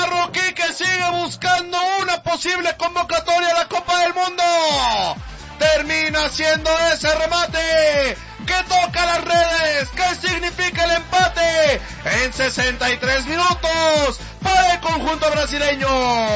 marroquí que sigue buscando una posible convocatoria a la Copa del Mundo. Termina haciendo ese remate que toca las redes, que significa el empate en 63 minutos para el conjunto brasileño.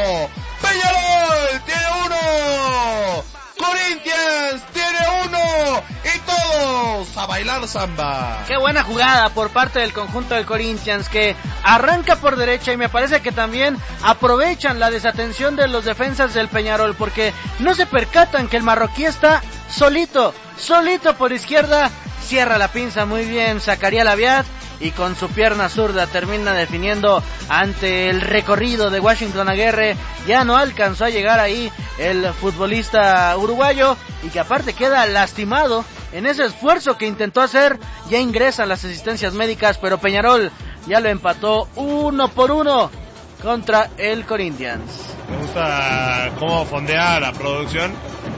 Peñarol tiene 1, Corinthians tiene 1 y todos a bailar samba. Qué buena jugada por parte del conjunto del Corinthians, que arranca por derecha y me parece que también aprovechan la desatención de los defensas del Peñarol, porque no se percatan que el marroquí está solito por izquierda, cierra la pinza muy bien Zacarías Labiat y con su pierna zurda termina definiendo ante el recorrido de Washington Aguirre. Ya no alcanzó a llegar ahí el futbolista uruguayo y que aparte queda lastimado en ese esfuerzo que intentó hacer. Ya ingresan las asistencias médicas, pero Peñarol ya lo empató 1-1 contra el Corinthians. Me gusta cómo fondea la producción.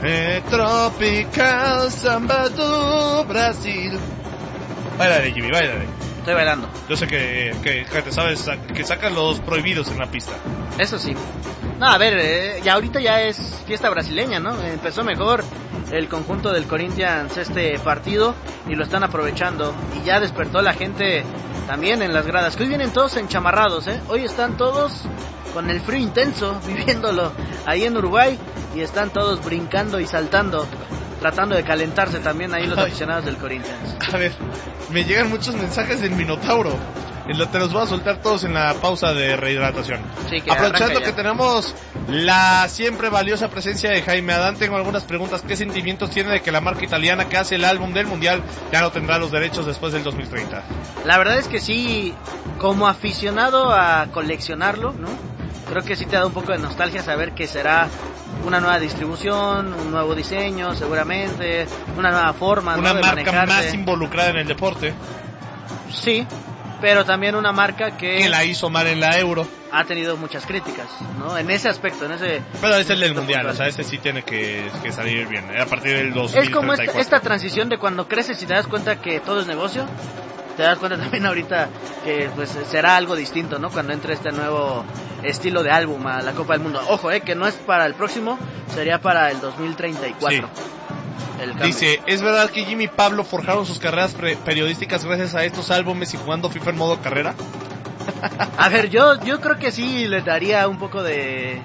Tropical Samba do Brasil. Báilale, Jimmy, báilale. Estoy bailando. Yo sé que te sabes que sacan los prohibidos en la pista. Eso sí. No, a ver, ya ahorita ya es fiesta brasileña, ¿no? Empezó mejor el conjunto del Corinthians este partido y lo están aprovechando. Y ya despertó la gente también en las gradas, que hoy vienen todos enchamarrados, ¿eh? Hoy están todos con el frío intenso, viviéndolo ahí en Uruguay, y están todos brincando y saltando, tratando de calentarse también ahí los aficionados del Corinthians. A ver, me llegan muchos mensajes del Minotauro. Te los voy a soltar todos en la pausa de rehidratación. Sí, que aprovechando que tenemos la siempre valiosa presencia de Jaime Adán, tengo algunas preguntas. ¿Qué sentimientos tiene de que la marca italiana que hace el álbum del Mundial ya no tendrá los derechos después del 2030? La verdad es que sí, como aficionado a coleccionarlo, ¿no? Creo que sí te da un poco de nostalgia saber que será una nueva distribución, un nuevo diseño, seguramente, una nueva forma, una ¿no? de marca manejarse. Más involucrada en el deporte. Sí, pero también una marca que la hizo mal en la Euro. Ha tenido muchas críticas, ¿no? En ese aspecto, en ese... Pero es el del Mundial, o sea, este sí tiene que salir bien, a partir del 2034. Es como esta transición de cuando creces y te das cuenta que todo es negocio. Te das cuenta también ahorita que pues será algo distinto, ¿no? Cuando entre este nuevo estilo de álbum a la Copa del Mundo. Ojo, que no es para el próximo, sería para el 2034. Sí. Dice, ¿es verdad que Jimmy y Pablo forjaron sus carreras periodísticas gracias a estos álbumes y jugando FIFA en modo carrera? A ver, yo creo que sí le daría un poco de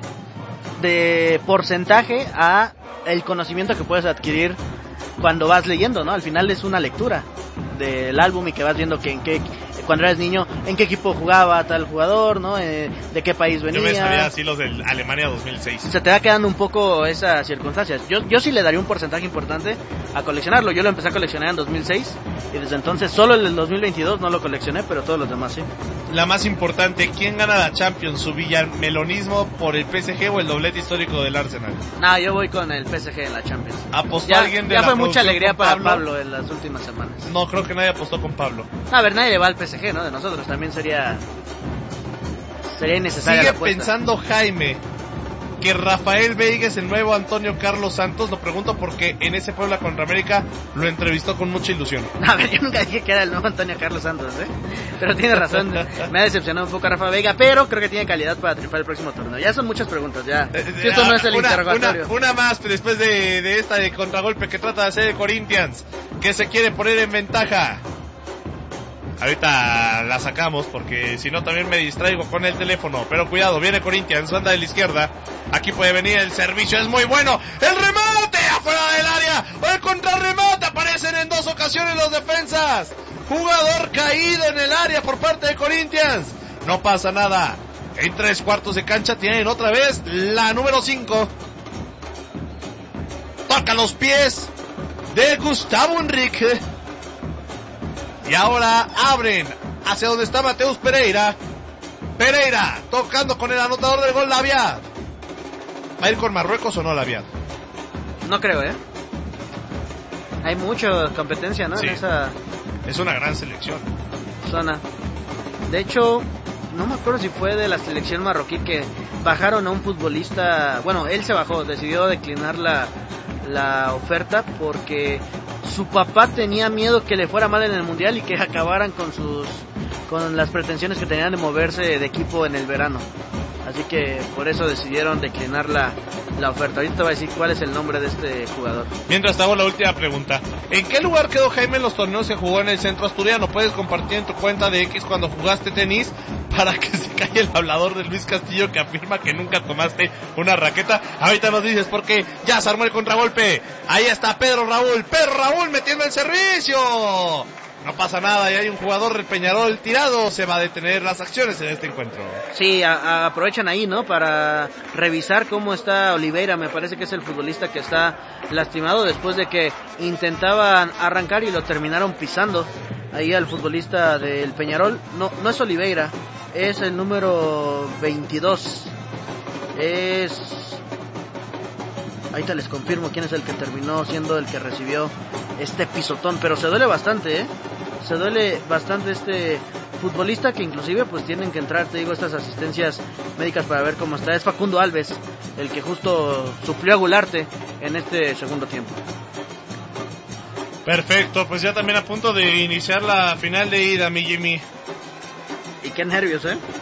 porcentaje a el conocimiento que puedes adquirir cuando vas leyendo, ¿no? Al final es una lectura del álbum y que vas viendo que cuando eras niño, en qué equipo jugaba tal jugador, ¿no? De qué país venía. Yo me sabía así los de Alemania 2006. Se te va quedando un poco esas circunstancias. Yo sí le daría un porcentaje importante a coleccionarlo. Yo lo empecé a coleccionar en 2006 y desde entonces solo el del 2022 no lo coleccioné, pero todos los demás sí. La más importante, ¿quién gana la Champions? ¿Su villamelonismo por el PSG o el doblete histórico del Arsenal? No, yo voy con el PSG en la Champions. ¿Apostó alguien de ya la fue mucha alegría para Pablo? Pablo en las últimas semanas. No, creo que nadie apostó con Pablo. A ver, nadie le va al PSG, ¿no? De nosotros también sería innecesaria la apuesta. Sigue pensando Jaime que Rafael Veiga es el nuevo Antonio Carlos Santos. Lo pregunto porque en ese Puebla contra América lo entrevistó con mucha ilusión. A ver, yo nunca dije que era el nuevo Antonio Carlos Santos, pero tiene razón, me ha decepcionado un poco Rafa Veiga, pero creo que tiene calidad para triunfar el próximo torneo. Ya son muchas preguntas, ya. Si esto no es el interrogatorio. Una más después de esta de contragolpe que trata de hacer el Corinthians, que se quiere poner en ventaja. Ahorita la sacamos porque si no también me distraigo con el teléfono. Pero cuidado, viene Corinthians, anda de la izquierda. Aquí puede venir el servicio, es muy bueno. ¡El remate! ¡Afuera del área! ¡El contrarremate! Aparecen en dos ocasiones los defensas. Jugador caído en el área por parte de Corinthians. No pasa nada. En 3/4 de cancha tienen otra vez la número 5. Toca los pies de Gustavo Enrique. Y ahora abren hacia donde está Mateus Pereira. Pereira tocando con el anotador del gol, Labiat. ¿Va a ir con Marruecos o no, Labiat? No creo, Hay mucha competencia, ¿no? Sí. En esa... Es una gran selección. Zona. De hecho, no me acuerdo si fue de la selección marroquí que bajaron a un futbolista. Bueno, él se bajó, decidió declinar la oferta porque su papá tenía miedo que le fuera mal en el mundial y que acabaran con sus con las pretensiones que tenían de moverse de equipo en el verano. Así que por eso decidieron declinar la oferta. Ahorita te voy a decir cuál es el nombre de este jugador. Mientras te hago la última pregunta. ¿En qué lugar quedó Jaime en los torneos que jugó en el centro asturiano? Puedes compartir en tu cuenta de X cuando jugaste tenis para que se calle el hablador de Luis Castillo que afirma que nunca tomaste una raqueta. Ahorita nos dices porque ya se armó el contragolpe. Ahí está Pedro Raúl metiendo el servicio. No pasa nada, y hay un jugador del Peñarol tirado, se va a detener las acciones en este encuentro. Sí, aprovechan ahí, ¿no? Para revisar cómo está Oliveira, me parece que es el futbolista que está lastimado después de que intentaban arrancar y lo terminaron pisando. Ahí al futbolista del Peñarol, no es Oliveira, es el número 22, ahorita les confirmo quién es el que terminó siendo el que recibió este pisotón, pero se duele bastante, se duele bastante este futbolista, que inclusive pues tienen que entrar, te digo, estas asistencias médicas para ver cómo está. Es Facundo Alves, el que justo suplió a Gularte en este segundo tiempo. Perfecto, pues ya también a punto de iniciar la final de ida, mi Jimmy. Y qué nervios,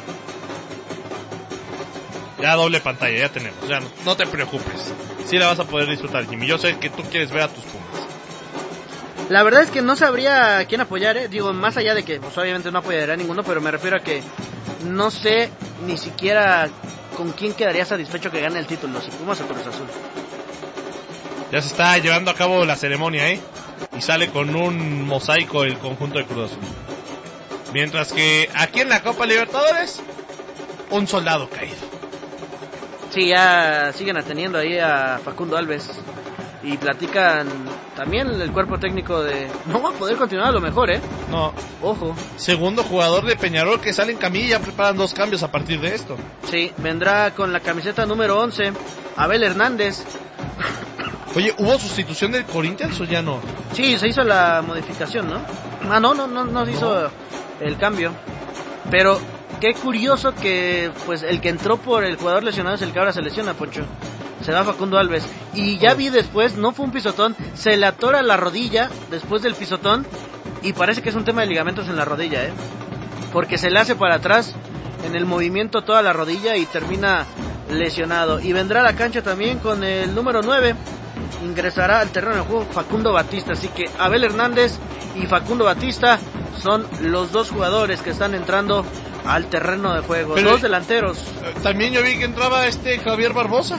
Ya doble pantalla, ya tenemos, ya no te preocupes. Sí la vas a poder disfrutar, Jimmy. Yo sé que tú quieres ver a tus Pumas. La verdad es que no sabría a quién apoyar, Digo, más allá de que pues obviamente no apoyaría a ninguno, pero me refiero a que no sé ni siquiera con quién quedaría satisfecho que gane el título, si Pumas o Cruz Azul. Ya se está llevando a cabo la ceremonia, y sale con un mosaico el conjunto de Cruz Azul. Mientras que aquí en la Copa Libertadores, un soldado caído. Sí, ya siguen atendiendo ahí a Facundo Alves y platican también el cuerpo técnico de no va a poder continuar a lo mejor, No. Ojo. Segundo jugador de Peñarol que sale en camilla y ya preparan 2 cambios a partir de esto. Sí, vendrá con la camiseta número 11, Abel Hernández. Oye, ¿hubo sustitución del Corinthians o ya no? Sí, se hizo la modificación, ¿no? No se hizo el cambio. Pero qué curioso que pues el que entró por el jugador lesionado es el que ahora se lesiona, Poncho. Se va Facundo Alves. Y ya vi después, no fue un pisotón, se le atora la rodilla después del pisotón y parece que es un tema de ligamentos en la rodilla, porque se le hace para atrás en el movimiento toda la rodilla y termina lesionado. Y vendrá a la cancha también con el número 9, ingresará al terreno de juego Facundo Batista. Así que Abel Hernández y Facundo Batista son los 2 jugadores que están entrando al terreno de juego. Pero 2 delanteros. También yo vi que entraba Javier Barbosa.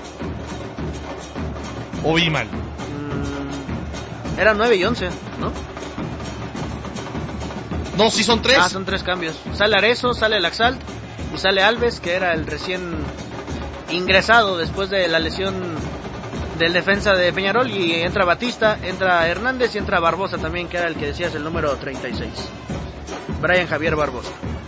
¿O vi mal? Era 9 y 11, ¿no? No, sí son 3. Son 3 cambios. Sale Arezzo, sale Laxalt y sale Alves, que era el recién ingresado después de la lesión del defensa de Peñarol, y entra Batista, entra Hernández y entra Barbosa también, que era el que decías, el número 36. Brian Javier Barbosa.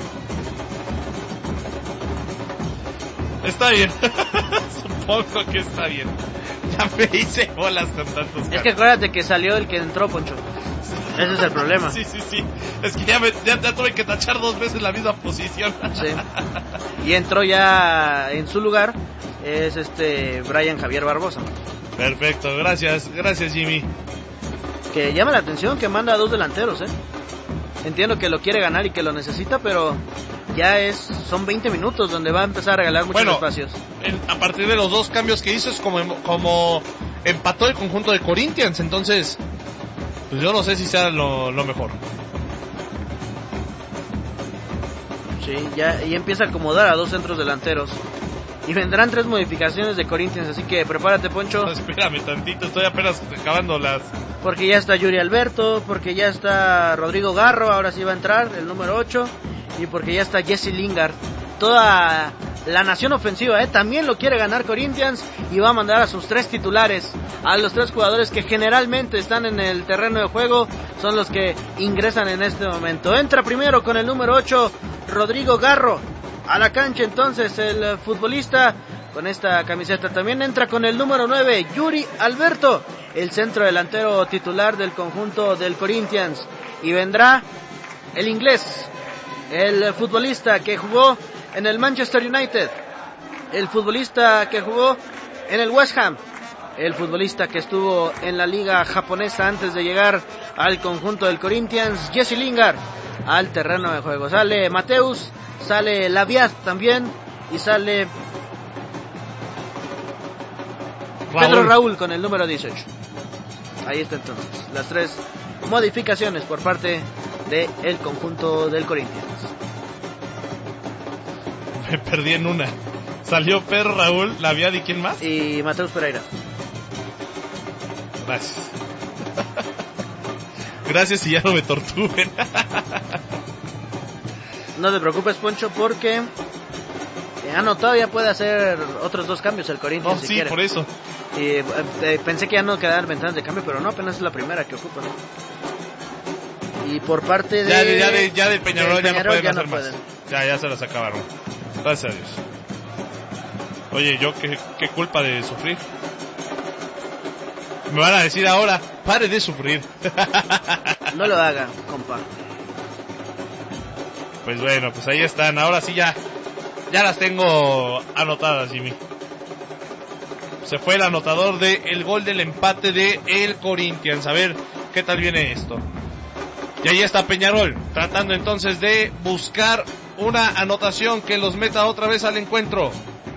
Está bien. Supongo que está bien. Ya me hice bolas con tantos cambios. Es que acuérdate que salió el que entró, Poncho. Ese es el problema. Sí. Es que ya tuve que tachar 2 veces la misma posición. Sí. Y entró ya en su lugar, es Brian Javier Barbosa. Perfecto, gracias Jimmy. Que llama la atención que manda a 2 delanteros, Entiendo que lo quiere ganar y que lo necesita, pero ya son 20 minutos donde va a empezar a regalar muchos espacios. A partir de los 2 cambios que hizo es como empató el conjunto de Corinthians, entonces pues yo no sé si sea lo mejor. Sí, ya empieza a acomodar a 2 centros delanteros. Y vendrán 3 modificaciones de Corinthians, así que prepárate, Poncho. No, espérame tantito, estoy apenas acabando las... Porque ya está Yuri Alberto, porque ya está Rodrigo Garro, ahora sí va a entrar, el número 8, y porque ya está Jesse Lingard. Toda la nación ofensiva, también lo quiere ganar Corinthians, y va a mandar a sus 3 titulares, a los 3 jugadores que generalmente están en el terreno de juego, son los que ingresan en este momento. Entra primero con el número 8, Rodrigo Garro. A la cancha entonces el futbolista con esta camiseta. También entra con el número 9, Yuri Alberto, el centro delantero titular del conjunto del Corinthians. Y vendrá el inglés, el futbolista que jugó en el Manchester United, el futbolista que jugó en el West Ham, el futbolista que estuvo en la liga japonesa antes de llegar al conjunto del Corinthians, Jesse Lingard. al terreno de juego. Sale Mateus, sale Laviat también y sale Pedro Raúl con el número 18. Ahí está entonces las 3 modificaciones por parte del conjunto del Corinthians. Me perdí en una. Salió Pedro Raúl, Laviat y ¿quién más? Y Mateus Pereira. Gracias. Gracias y ya no me torturen. No te preocupes, Poncho, porque todavía puede hacer otros 2 cambios el Corinthians. No, sí, quiere. Por eso. Y pensé que ya no quedaban ventanas de cambio, pero no, apenas es la primera que ocupan. Y por parte de... Ya del Peñarol ya no pueden hacer más. Ya se las acabaron. Gracias a Dios. Oye, yo qué culpa de sufrir. Me van a decir ahora, pare de sufrir. No lo haga, compa. Pues bueno, pues ahí están. Ahora sí ya las tengo anotadas, Jimmy. Se fue el anotador del gol del empate de el Corinthians. A ver qué tal viene esto. Y ahí está Peñarol, tratando entonces de buscar una anotación que los meta otra vez al encuentro.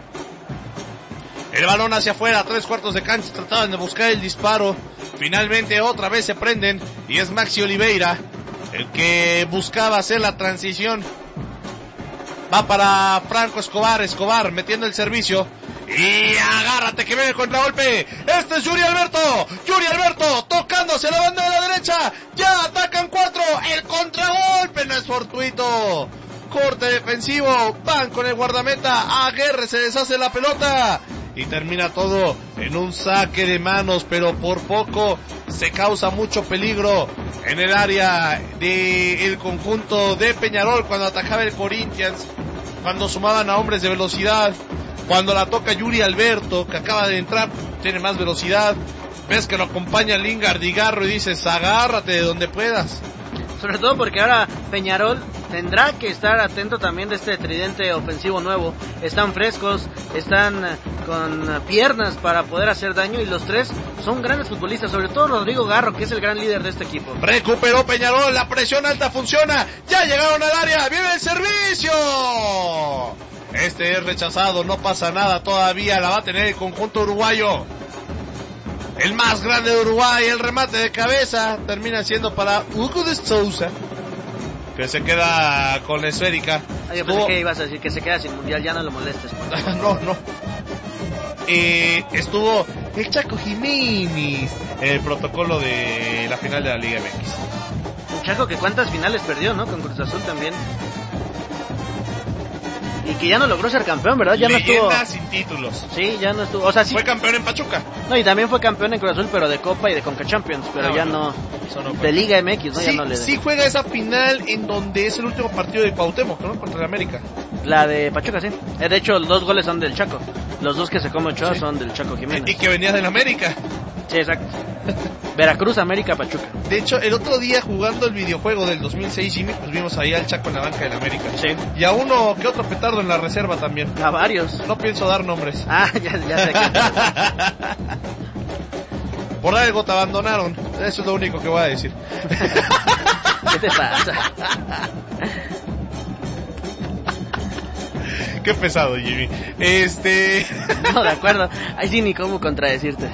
El balón hacia afuera, 3/4 de cancha, trataban de buscar el disparo. Finalmente otra vez se prenden y es Maxi Oliveira el que buscaba hacer la transición. Va para Franco Escobar metiendo el servicio. Y agárrate que viene el contragolpe. Este es Yuri Alberto tocándose la banda de la derecha. Ya atacan 4. El contragolpe no es fortuito. Corte defensivo. Van con el guardameta. Aguerre se deshace la pelota. Y termina todo en un saque de manos, pero por poco se causa mucho peligro en el área del conjunto de Peñarol cuando atacaba el Corinthians, cuando sumaban a hombres de velocidad, cuando la toca Yuri Alberto, que acaba de entrar, tiene más velocidad, ves que lo acompaña Lingard y Garro y dices, agárrate de donde puedas. Sobre todo porque ahora Peñarol tendrá que estar atento también de este tridente ofensivo nuevo. Están frescos, están con piernas para poder hacer daño y los 3 son grandes futbolistas, sobre todo Rodrigo Garro, que es el gran líder de este equipo. Recuperó Peñarol, la presión alta funciona, ya llegaron al área, viene el servicio. Este es rechazado, no pasa nada todavía, la va a tener el conjunto uruguayo. El más grande de Uruguay, el remate de cabeza termina siendo para Hugo de Sousa, que se queda con la esférica. Yo pensé que ibas a decir que se queda sin mundial, ya no lo molestes. No. Estuvo el Chaco Jiménez en el protocolo de la final de la Liga MX. Un Chaco que cuántas finales perdió, ¿no? Con Cruz Azul también. Y que ya no logró ser campeón, ¿verdad? Ya Leyenda no estuvo sin títulos. Sí, ya no estuvo. O sea, sí. Fue campeón en Pachuca. No, y también fue campeón en Cruz Azul, pero de Copa y de Conca Champions. Pero ya no. De Liga MX, ¿no? Sí, ya no le. Sí juega esa final en donde es el último partido de Cuauhtémoc, ¿no? Contra el América. La de Pachuca, sí. De hecho, los 2 goles son del Chaco. Los 2 que se come Ochoa son del Chaco Jiménez. Y que venía del América. Sí, exacto. Veracruz, América, Pachuca. De hecho, el otro día jugando el videojuego del 2006, Jimmy, pues vimos ahí al Chaco en la banca del América. Sí. Y a uno que otro petardo en la reserva también. A varios. No pienso dar nombres. Ah, ya sé que... Por algo te abandonaron. Eso es lo único que voy a decir. ¿Qué te pasa? Qué pesado, Jimmy. No, de acuerdo. Ahí sí ni cómo contradecirte.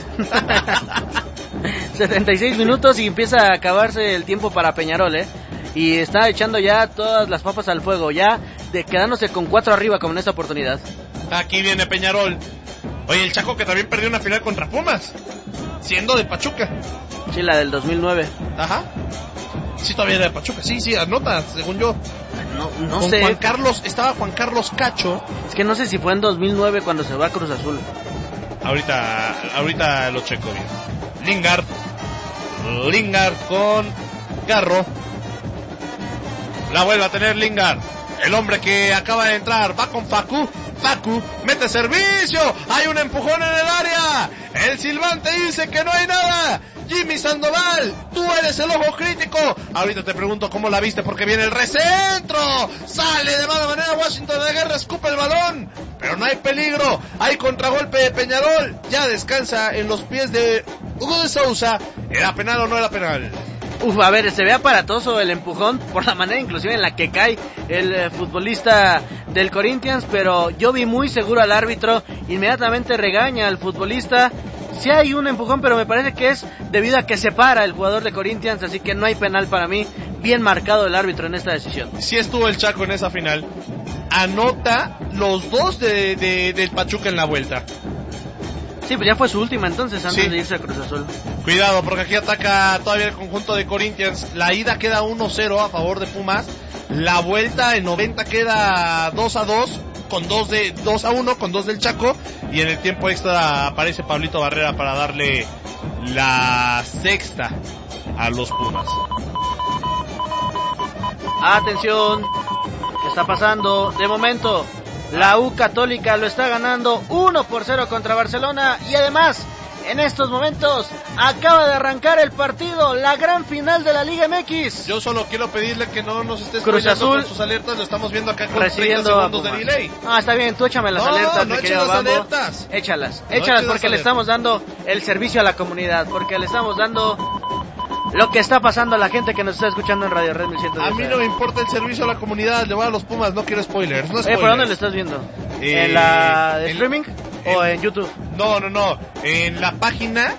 76 minutos y empieza a acabarse el tiempo para Peñarol, y está echando ya todas las papas al fuego, ya quedándose con 4 arriba como en esta oportunidad. Aquí viene Peñarol. Oye, el Chaco que también perdió una final contra Pumas, siendo de Pachuca. Sí, la del 2009. Ajá. Sí, todavía era de Pachuca. Sí, anota, según yo. No con sé. Estaba Juan Carlos Cacho. Es que no sé si fue en 2009 cuando se va a Cruz Azul. Ahorita lo checo bien. Lingard con Garro. La vuelve a tener Lingard. El hombre que acaba de entrar va con Facu mete servicio. Hay un empujón en el área. El silbante dice que no hay nada. Jimmy Sandoval, tú eres el ojo crítico. Ahorita te pregunto cómo la viste porque viene el recentro. Sale de mala manera Washington de Guerra, escupe el balón. Pero no hay peligro. Hay contragolpe de Peñarol. Ya descansa en los pies de Hugo de Sousa. ¿Era penal o no era penal? A ver, se ve aparatoso el empujón por la manera inclusive en la que cae el futbolista del Corinthians, pero yo vi muy seguro al árbitro, inmediatamente regaña al futbolista. Sí hay un empujón, pero me parece que es debido a que se para el jugador de Corinthians, así que no hay penal para mí. Bien marcado el árbitro en esta decisión. Sí estuvo el Chaco en esa final. Anota los dos del Pachuca en la vuelta. Sí, pues ya fue su última entonces antes de irse a Cruz Azul. Cuidado, porque aquí ataca todavía el conjunto de Corinthians. La ida queda 1-0 a favor de Pumas. La vuelta en 90 queda 2-2 con 2-1 con 2 del Chaco. Y en el tiempo extra aparece Pablito Barrera para darle la sexta a los Pumas. Atención, ¿qué está pasando? De momento, la U Católica lo está ganando 1-0 contra Barcelona y además, en estos momentos, acaba de arrancar el partido, la gran final de la Liga MX. Yo solo quiero pedirle que no nos estés Cruz Azul con sus alertas, lo estamos viendo acá con 30 segundos de delay. Ah, está bien, tú échame las alertas, mi querido Bambo. Alertas. Échalas porque le estamos dando el servicio a la comunidad, porque le estamos dando lo que está pasando a la gente que nos está escuchando en Radio Red 1110. A mí no me importa el servicio a la comunidad, le voy a los Pumas, no quiero spoilers. No spoilers. ¿Por dónde lo estás viendo? ¿En la de streaming o en YouTube? No, en la página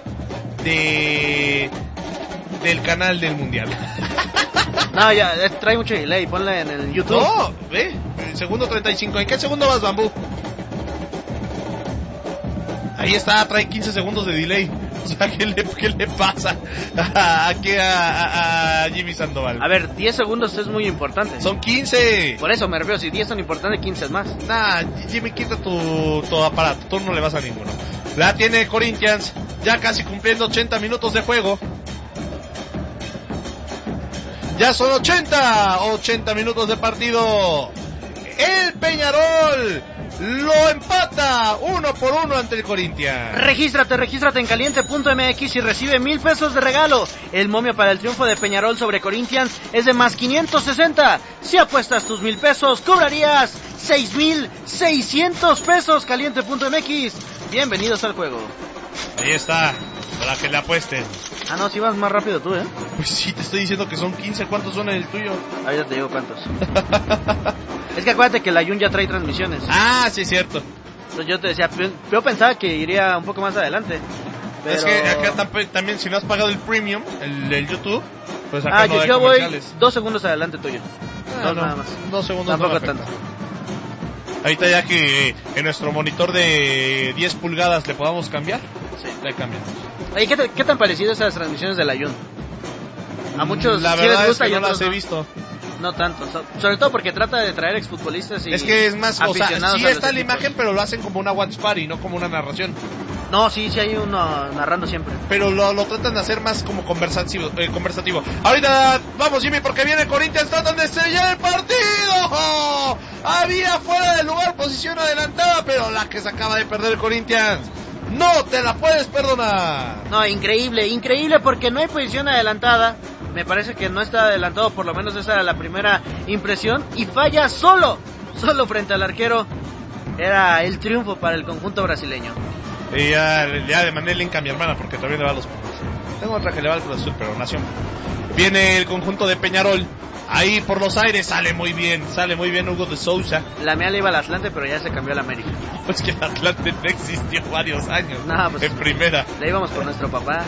del canal del Mundial. No, ya, trae mucho delay, ponle en el YouTube. No, segundo 35, ¿en qué segundo vas, Bambú? Ahí está, trae 15 segundos de delay. O sea, ¿qué le pasa aquí a Jimmy Sandoval? A ver, 10 segundos es muy importante. Son 15. Por eso me refiero, si 10 son importantes, 15 es más. Nah, Jimmy, quita tu aparato, tú no le vas a ninguno. La tiene Corinthians, ya casi cumpliendo 80 minutos de juego. Ya son 80 minutos de partido. El Peñarol lo empata 1-1 ante el Corinthians. Regístrate en caliente.mx y recibe 1,000 pesos de regalo. El momio para el triunfo de Peñarol sobre Corinthians es de más 560. Si apuestas tus 1,000 pesos, cobrarías 6,600 pesos. Caliente.mx. Bienvenidos al juego. Ahí está, para que le apuesten. Ah, no, si vas más rápido tú, Pues sí, te estoy diciendo que son 15. ¿Cuántos son en el tuyo? Ahorita te digo cuántos. Es que acuérdate que la Jun ya trae transmisiones. Ah, sí, cierto. Entonces yo te decía, yo pensaba que iría un poco más adelante. Pero... Es que acá también, si no has pagado el premium, el YouTube, pues acá no hay yo voy comerciales. 2 segundos adelante tuyo. Nada más. 2 segundos. Tampoco no tanto. Ahorita ya que en nuestro monitor de 10 pulgadas le podamos cambiar, sí, le cambiamos. Oye, ¿qué tan parecido esas transmisiones de la Jun? A muchos la sí verdad les gusta es que y no otros las he visto. No tanto, sobre todo porque trata de traer exfutbolistas y es que es más, o sea, sí está la equipos. imagen, pero lo hacen como una watch party, no como una narración. No, sí hay uno narrando siempre. Pero lo tratan de hacer más como conversativo. Ahorita vamos, Jimmy, porque viene Corinthians, tratan de sellar el partido. Había fuera del lugar, posición adelantada, pero la que se acaba de perder el Corinthians, no te la puedes perdonar. No, increíble porque no hay posición adelantada. Me parece que no está adelantado, por lo menos esa era la primera impresión. Y falla solo frente al arquero. Era el triunfo para el conjunto brasileño. Y ya de manera link a mi hermana, porque todavía le va a los Pumas. Tengo otra que le va al Cruz Azul, pero nació. Viene el conjunto de Peñarol. Ahí por los aires sale muy bien Hugo de Sousa. La mía le iba al Atlante, pero ya se cambió al América. Pues que el Atlante no existió varios años. No, pues, en primera. Le íbamos por nuestro papá.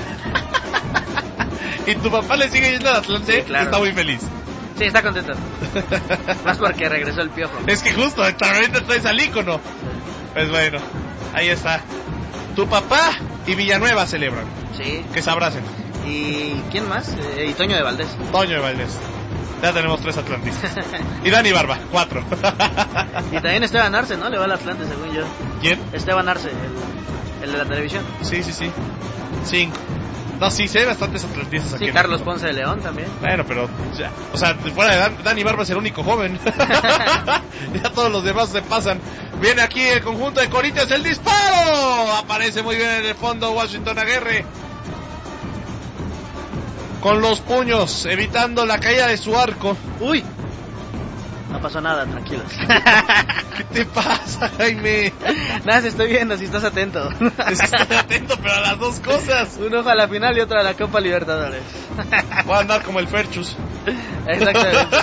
¿Y tu papá le sigue yendo al Atlante? Sí, claro. Está muy feliz. Sí, está contento. Más porque regresó el Piojo. Es que justo, también traes al ícono. Pues bueno, ahí está. Tu papá y Villanueva celebran. Sí. Que se abracen. ¿Y quién más? Y Toño de Valdés. Toño de Valdés. Ya tenemos 3 atlantistas. Y Dani Barba, 4. Y también Esteban Arce, ¿no? Le va al Atlante, según yo. ¿Quién? Esteban Arce, el de la televisión. Sí. 5. No, sí, hay bastantes atlantistas aquí. Sí, Carlos Ponce de León también. Bueno, pero ya, o sea, fuera de Dani Barba es el único joven. Ya todos los demás se pasan. Viene aquí el conjunto de Corinthians, el disparo. Aparece muy bien en el fondo Washington Aguirre. Con los puños, evitando la caída de su arco. ¡Uy! No pasó nada, tranquilos. ¿Qué te pasa, Jaime? Nada, se estoy viendo, si estás atento. Estoy atento, pero a las dos cosas. Un ojo a la final y otro a la Copa Libertadores. Voy a andar como el Ferchus. Exactamente.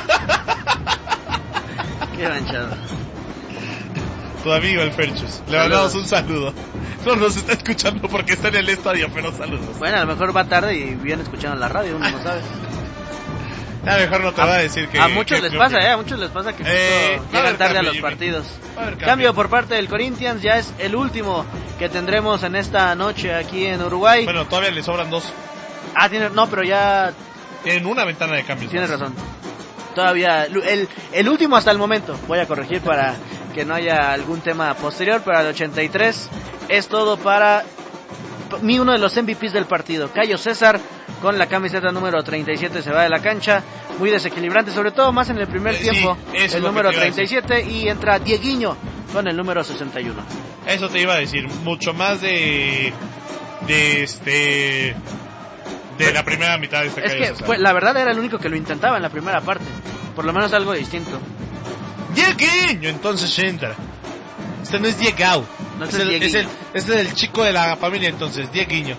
Qué manchado. Tu amigo el Ferchus. Le mandamos un saludo. No nos está escuchando porque está en el estadio, pero saludos. Bueno, a lo mejor va tarde y viene escuchando la radio, uno no sabe. A lo mejor no te va a decir que... A muchos les pasa, a muchos les pasa que llegan tarde a los partidos. Cambio por parte del Corinthians, ya es el último que tendremos en esta noche aquí en Uruguay. Bueno, todavía le sobran 2. Pero ya... Tienen una ventana de cambios. Tienes razón. Todavía, el último hasta el momento, voy a corregir para que no haya algún tema posterior, pero al 83 es todo para uno de los MVPs del partido, Cayo César, con la camiseta número 37 se va de la cancha, muy desequilibrante, sobre todo más en el primer tiempo, el número 37, y entra Dieguinho con el número 61. Eso te iba a decir, mucho más de la primera mitad de este Cayo César. Pues, la verdad era el único que lo intentaba en la primera parte, por lo menos algo distinto. Dieguinho entonces entra. Este no es Diegao. No es el chico de la familia entonces, Dieguinho.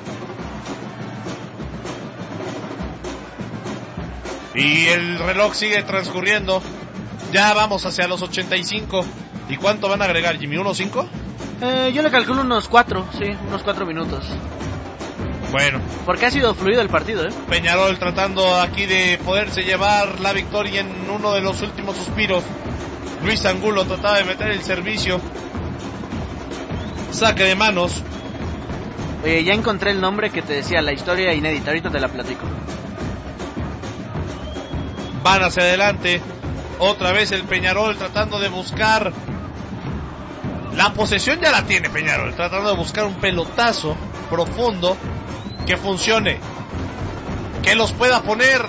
Y el reloj sigue transcurriendo. Ya vamos hacia los 85. ¿Y cuánto van a agregar, Jimmy? ¿1-5? Yo le calculo unos 4 minutos. Bueno. Porque ha sido fluido el partido, Peñarol tratando aquí de poderse llevar la victoria en uno de los últimos suspiros. Luis Angulo trataba de meter el servicio. Saque de manos. Oye, ya encontré el nombre que te decía, la historia inédita. Ahorita te la platico. Van hacia adelante. Otra vez el Peñarol tratando de buscar. La posesión ya la tiene Peñarol. Tratando de buscar un pelotazo profundo que funcione. Que los pueda poner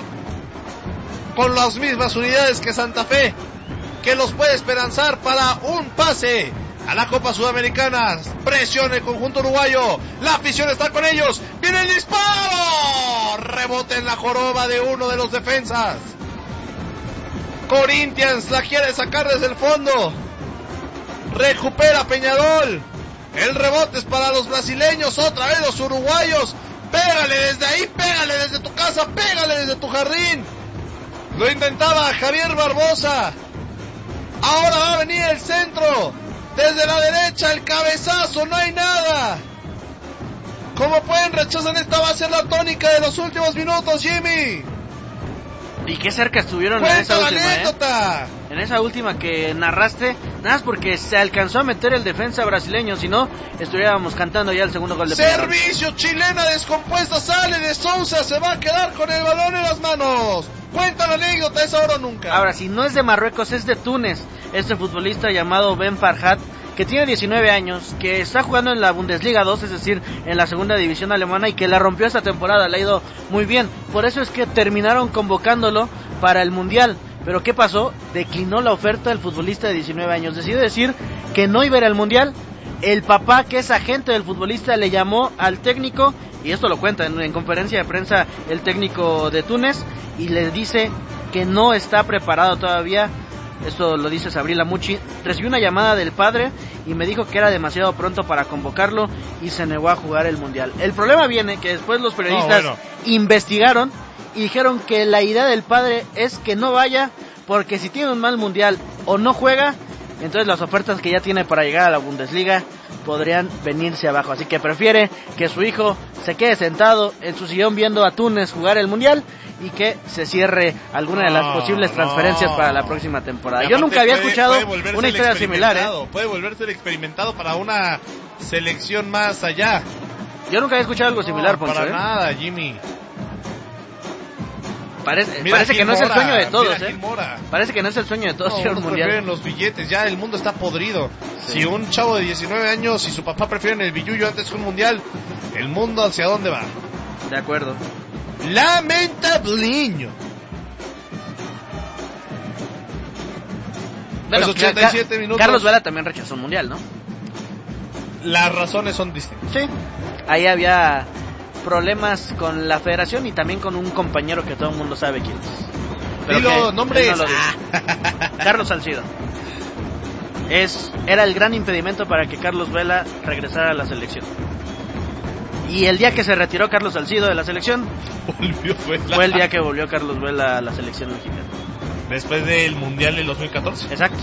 con las mismas unidades que Santa Fe. Que los puede esperanzar para un pase a la Copa Sudamericana. Presiona el conjunto uruguayo. La afición está con ellos. ¡Viene el disparo! Rebote en la joroba de uno de los defensas. Corinthians la quiere sacar desde el fondo. Recupera Peñarol. El rebote es para los brasileños. Otra vez los uruguayos. Pégale desde ahí, pégale desde tu casa, pégale desde tu jardín. Lo intentaba Javier Barbosa. Ahora va a venir el centro. Desde la derecha el cabezazo, no hay nada. ¿Cómo pueden rechazar? Esta va a ser la tónica de los últimos minutos, Jimmy. Y qué cerca estuvieron en esa última, En esa última que narraste, nada más porque se alcanzó a meter el defensa brasileño, si no, estuviéramos cantando ya el segundo gol de Peñarol. Servicio, chilena descompuesta, sale de Sousa, se va a quedar con el balón en las manos. Cuenta la anécdota, es ahora o nunca. Ahora, si no es de Marruecos, es de Túnez. Este futbolista llamado Ben Farhat, que tiene 19 años, que está jugando en la Bundesliga 2, es decir, en la segunda división alemana, y que la rompió esta temporada, le ha ido muy bien. Por eso es que terminaron convocándolo para el Mundial. Pero ¿qué pasó? Declinó la oferta del futbolista de 19 años. Decidió decir que no iba a ir al Mundial. El papá, que es agente del futbolista, le llamó al técnico, y esto lo cuenta en conferencia de prensa el técnico de Túnez, y le dice que no está preparado todavía. Esto lo dice Sabri Lamouchi. Recibió una llamada del padre y me dijo que era demasiado pronto para convocarlo y se negó a jugar el Mundial. El problema viene que después los periodistas investigaron y dijeron que la idea del padre es que no vaya, porque si tiene un mal Mundial o no juega, entonces las ofertas que ya tiene para llegar a la Bundesliga podrían venirse abajo. Así que prefiere que su hijo se quede sentado en su sillón viendo a Túnez jugar el Mundial y que se cierre alguna de las posibles transferencias para la próxima temporada. Yo nunca había escuchado una historia similar. Puede volverse el experimentado para una selección más allá. Yo nunca había escuchado algo similar, Poncho. Para nada, Jimmy. Parece que no es el sueño de todos, Parece que no es el sueño de todos, señor Mundial. Prefieren los billetes, ya el mundo está podrido. Sí. Si un chavo de 19 años y su papá prefieren el billuyo antes que un Mundial, el mundo hacia dónde va. De acuerdo. Lamentable. Bueno, 87 minutos. Carlos Vela también rechazó un Mundial, ¿no? Las razones son distintas. Sí. Ahí había problemas con la federación y también con un compañero que todo el mundo sabe quién es. Dilo, nombres. No Carlos Salcido. Era el gran impedimento para que Carlos Vela regresara a la selección. Y el día que se retiró Carlos Salcido de la selección, fue el día que volvió Carlos Vela a la selección mexicana. Después del Mundial del 2014. Exacto.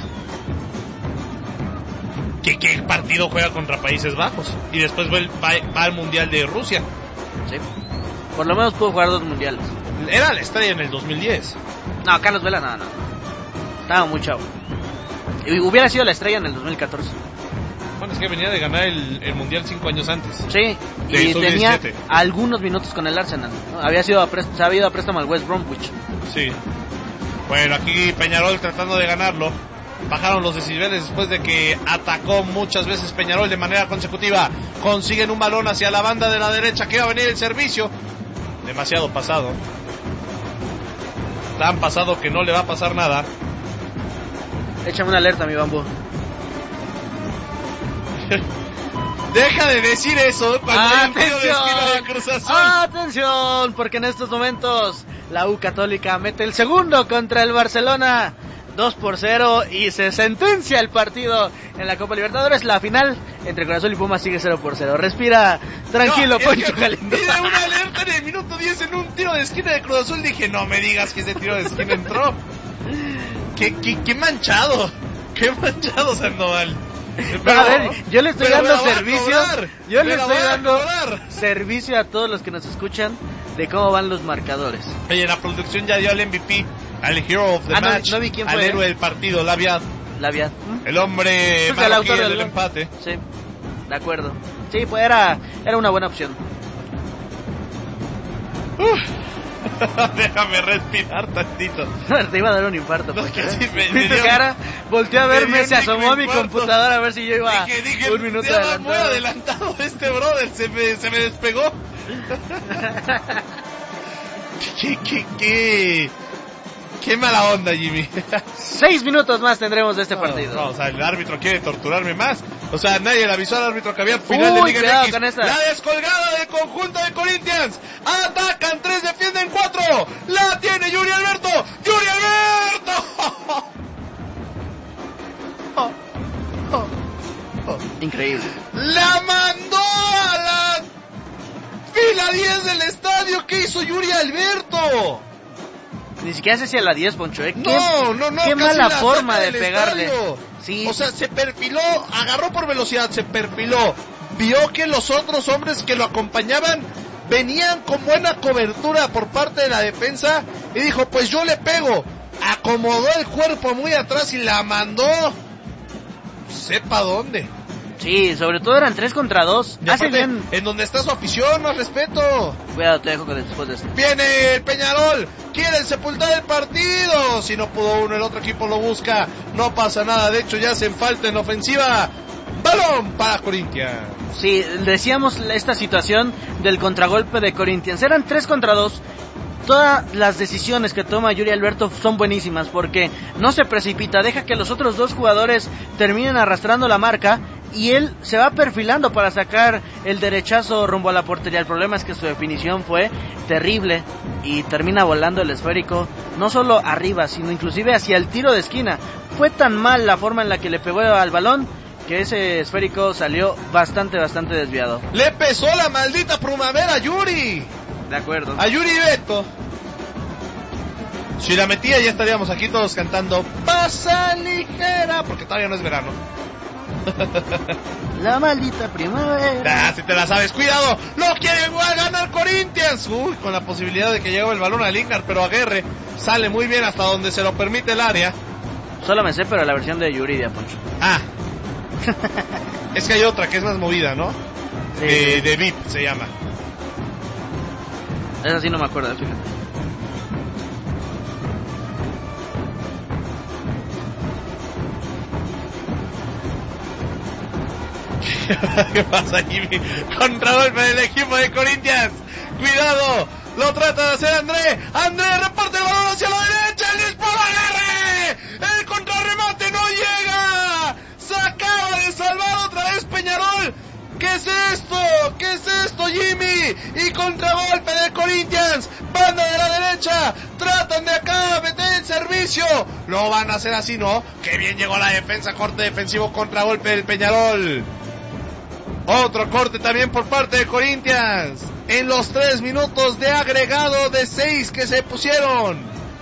¿Qué partido juega contra Países Bajos? Y después va al Mundial de Rusia. Sí. Por lo menos pudo jugar 2 mundiales. Era la estrella en el 2010. No, Carlos Vela no. Estaba muy chavo. Y hubiera sido la estrella en el 2014. Bueno, es que venía de ganar el Mundial 5 años antes. Sí, y tenía algunos minutos con el Arsenal, ¿no? Se había ido a préstamo al West Bromwich. Sí. Bueno, aquí Peñarol tratando de ganarlo. Bajaron los decibeles después de que atacó muchas veces Peñarol de manera consecutiva. Consiguen un balón hacia la banda de la derecha que va a venir el servicio. Demasiado pasado. Tan pasado que no le va a pasar nada. Échame una alerta, mi bambú. Deja de decir eso cuando hay un tiro de esquina de Cruz Azul. ¡Atención! Porque en estos momentos la U Católica mete el segundo contra el Barcelona. 2-0 y se sentencia el partido en la Copa Libertadores. La final entre Cruz Azul y Pumas sigue 0-0. Respira tranquilo, Poncho Galindo. Pide una alerta en el minuto 10 en un tiro de esquina de Cruz Azul. Dije, no me digas que ese tiro de esquina entró. Qué manchado. Qué manchado, Sandoval. Pero, a ver, yo le estoy dando servicio. Yo le estoy dando servicio a todos los que nos escuchan de cómo van los marcadores. Oye, la producción ya dio al MVP, al Hero of the Match, no vi quién fue, al héroe del partido, Laviad. El hombre marroquí del empate. Sí, de acuerdo. Sí, pues era una buena opción. Déjame respirar tantito. Te iba a dar un infarto. No, que sí, vi tu cara, volteé a verme, se asomó a mi computadora a ver si yo iba dije, un minuto adelantado. Muy adelantado este brother, se me despegó. Qué mala onda, Jimmy. 6 minutos más tendremos de este partido. No, o sea, el árbitro quiere torturarme más. O sea, nadie le avisó al árbitro que había final de Liga MX. La descolgada del conjunto de Corinthians. Atacan 3, defienden 4. La tiene Yuri Alberto. ¡Yuri Alberto! Increíble. La mandó a la fila 10 del estadio. ¿Qué hizo Yuri Alberto? Ni siquiera sé si a la 10, Poncho, ¿eh? No. Qué mala forma de pegarle. Sí. O sea, se perfiló, agarró por velocidad, se perfiló. Vio que los otros hombres que lo acompañaban venían con buena cobertura por parte de la defensa y dijo, pues yo le pego. Acomodó el cuerpo muy atrás y la mandó. Sepa dónde. Sí, sobre todo eran 3 contra 2. Hace bien. En donde está su afición, más respeto. Cuidado, te dejo después de esto. Viene el Peñarol, quieren sepultar el partido. Si no pudo uno, el otro equipo lo busca. No pasa nada, de hecho ya hacen falta en ofensiva. Balón para Corinthians. Sí, decíamos esta situación del contragolpe de Corinthians. Eran 3 contra 2. Todas las decisiones que toma Yuri Alberto son buenísimas porque no se precipita, deja que los otros 2 jugadores terminen arrastrando la marca y él se va perfilando para sacar el derechazo rumbo a la portería. El problema es que su definición fue terrible y termina volando el esférico no solo arriba, sino inclusive hacia el tiro de esquina. Fue tan mal la forma en la que le pegó al balón que ese esférico salió bastante desviado. Le pesó la maldita primavera a Yuri. De acuerdo. A Yuri Beto. Si la metía ya estaríamos aquí todos cantando Pasa ligera, porque todavía no es verano. La maldita primavera. Si te la sabes, cuidado. Lo quiere ganar Corinthians. Uy, con la posibilidad de que llegue el balón a Lingard, pero Aguirre sale muy bien hasta donde se lo permite el área. Solo me sé, pero la versión de Yuri de Aponcho. Es que hay otra que es más movida, ¿no? Sí. De VIP se llama. Esa sí no me acuerdo, fíjate. ¿Qué pasa, Jimmy? Contragolpe del equipo de Corinthians. Cuidado, lo trata de hacer André. André reparte el balón hacia la derecha. El disparo, Aguirre. El contrarremate no llega. Se acaba de salvar otra vez Peñarol. ¿Qué es esto? ¿Qué es esto, Jimmy? Y contragolpe de Corinthians. Banda de la derecha. Tratan de acá meter el servicio. Lo van a hacer así, ¿no? Qué bien llegó la defensa. Corte defensivo, contragolpe del Peñarol. Otro corte también por parte de Corinthians. En los 3 minutos de agregado de 6 que se pusieron.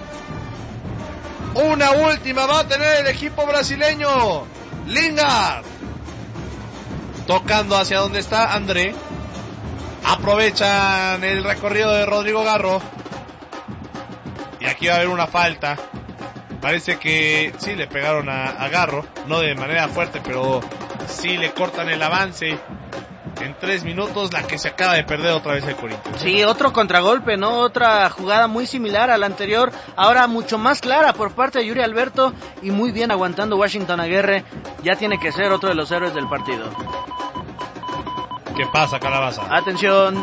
Una última va a tener el equipo brasileño. Lingard. Tocando hacia donde está André. Aprovechan el recorrido de Rodrigo Garro. Y aquí va a haber una falta. Parece que sí le pegaron a Garro. No de manera fuerte, pero sí le cortan el avance. En 3 minutos, la que se acaba de perder otra vez el Corinthians. Sí, otro contragolpe, ¿no? Otra jugada muy similar a la anterior, ahora mucho más clara por parte de Yuri Alberto y muy bien aguantando Washington Aguirre. Ya tiene que ser otro de los héroes del partido. ¿Qué pasa, Calabaza? Atención.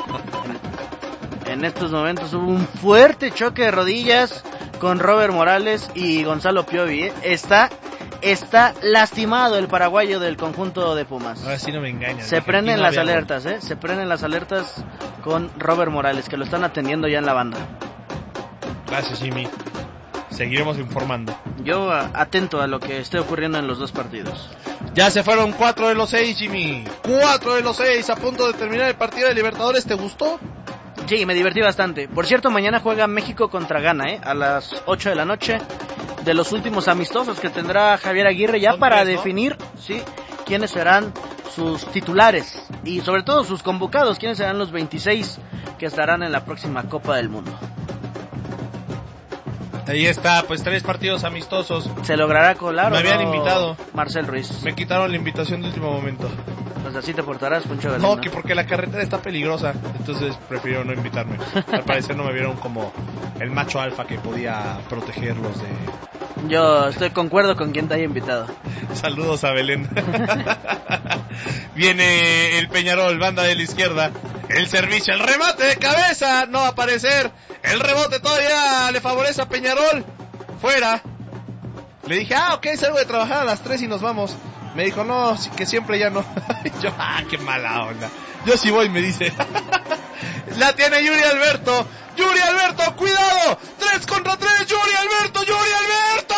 En estos momentos hubo un fuerte choque de rodillas con Robert Morales y Gonzalo Piovi. Está lastimado el paraguayo del conjunto de Pumas. Ahora sí no me engañan. Se prenden las alertas, se prenden las alertas con Robert Morales, que lo están atendiendo ya en la banda. Gracias, Jimmy. Seguiremos informando. Yo atento a lo que esté ocurriendo en los dos partidos. Ya se fueron 4 de los 6, Jimmy. 4 de los 6 a punto de terminar el partido de Libertadores. ¿Te gustó? Sí, me divertí bastante. Por cierto, mañana juega México contra Ghana, a las 8 de la noche. De los últimos amistosos que tendrá Javier Aguirre ya para definir, sí, quiénes serán sus titulares y sobre todo sus convocados, quiénes serán los 26 que estarán en la próxima Copa del Mundo. Ahí está, pues 3 partidos amistosos. ¿Se logrará colar me o habían no, Invitado. Marcel Ruiz? Me quitaron la invitación de último momento. Pues así te portarás, Poncho Galindo. No, que porque la carretera está peligrosa, entonces prefiero no invitarme. Al parecer no me vieron como el macho alfa que podía protegerlos de... Yo concuerdo con quien te haya invitado. Saludos a Belén. Viene el Peñarol, banda de la izquierda. El servicio, el remate de cabeza, no va a aparecer. El rebote todavía le favorece a Peñarol. Fuera. Le dije, ok, salgo de trabajar a las 3 y nos vamos. Me dijo, no, que siempre ya no. Yo, qué mala onda. Yo sí voy, me dice. La tiene Yuri Alberto. Yuri Alberto, cuidado. 3 contra 3, Yuri Alberto, Yuri Alberto.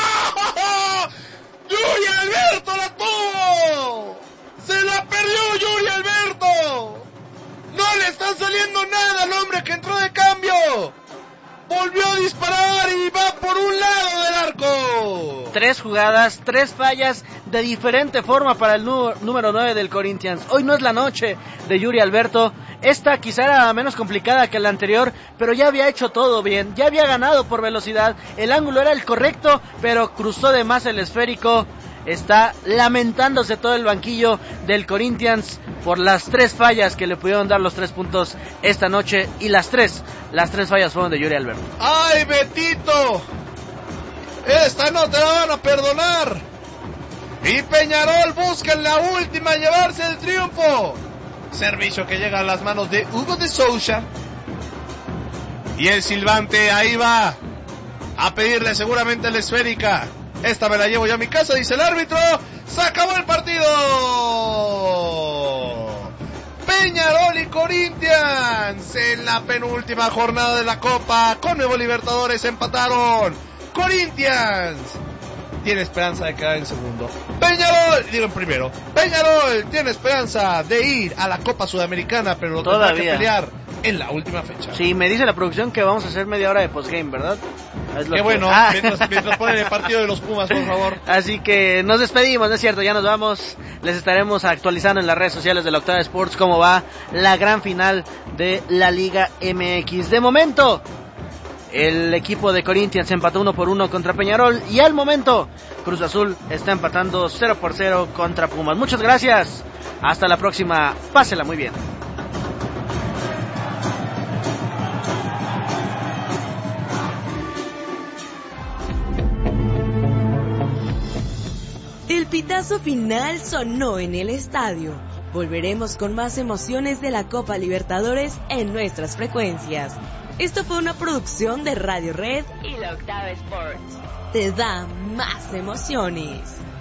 Yuri Alberto la tuvo. Se la perdió Yuri Alberto. No le está saliendo nada al hombre que entró de cambio. Volvió a disparar y va por un lado del arco. 3 jugadas, 3 fallas de diferente forma para el número 9 del Corinthians. Hoy no es la noche de Yuri Alberto. Esta quizá era menos complicada que la anterior, pero ya había hecho todo bien. Ya había ganado por velocidad. El ángulo era el correcto, pero cruzó de más el esférico. Está lamentándose todo el banquillo del Corinthians por las 3 fallas que le pudieron dar los 3 puntos esta noche. Y las tres fallas fueron de Yuri Alberto. ¡Ay, Betito! Esta no te la van a perdonar. Y Peñarol busca en la última llevarse el triunfo. Servicio que llega a las manos de Hugo de Sousa. Y el silbante ahí va a pedirle seguramente la esférica. Esta me la llevo yo a mi casa, dice el árbitro. ¡Se acabó el partido! Peñarol y Corinthians en la penúltima jornada de la Copa Conmebol Libertadores empataron. Corinthians tiene esperanza de quedar en segundo. Peñarol, digo en primero. Peñarol tiene esperanza de ir a la Copa Sudamericana, pero lo tendrá que pelear en la última fecha. Sí, me dice la producción que vamos a hacer media hora de postgame, ¿verdad? Es lo Qué bueno, mientras ponen el partido de los Pumas, por favor. Así que nos despedimos, ¿no es cierto? Ya nos vamos. Les estaremos actualizando en las redes sociales de la Octava Sports cómo va la gran final de la Liga MX. De momento, el equipo de Corinthians empató 1-1 contra Peñarol y al momento Cruz Azul está empatando 0-0 contra Pumas. Muchas gracias. Hasta la próxima. Pásela muy bien. El pitazo final sonó en el estadio. Volveremos con más emociones de la Copa Libertadores en nuestras frecuencias. Esto fue una producción de Radio Red y la Octava Sports. Te da más emociones.